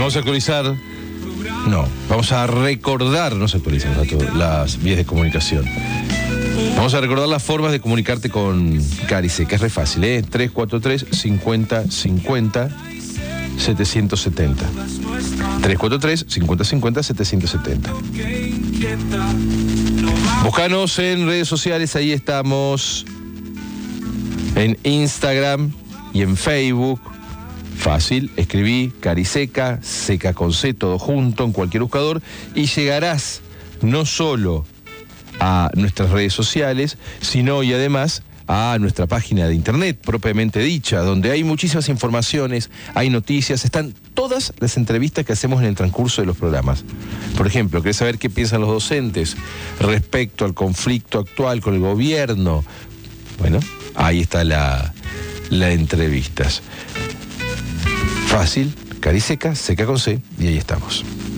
Vamos a actualizar. No, vamos a recordar, no se actualizan las vías de comunicación. Vamos a recordar las formas de comunicarte con Cari Seca. Es re fácil, 343 50 50 770. 343 50 50 770. Búscanos en redes sociales, ahí estamos. En Instagram y en Facebook. Fácil, escribí Cari Seca, Seca con C, todo junto, en cualquier buscador, y llegarás no solo a nuestras redes sociales, sino y además a nuestra página de internet propiamente dicha, donde hay muchísimas informaciones, hay noticias, están todas las entrevistas que hacemos en el transcurso de los programas. Por ejemplo, ¿querés saber qué piensan los docentes respecto al conflicto actual con el gobierno? Bueno, ahí está la entrevistas. Fácil, Cari Seca, Seca con C, y ahí estamos.